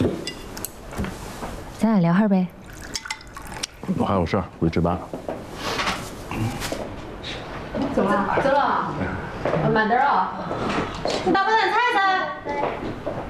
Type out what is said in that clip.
咱俩聊会儿呗。 我还有事儿，回去值班。 走了，慢点啊！你打包点菜噻。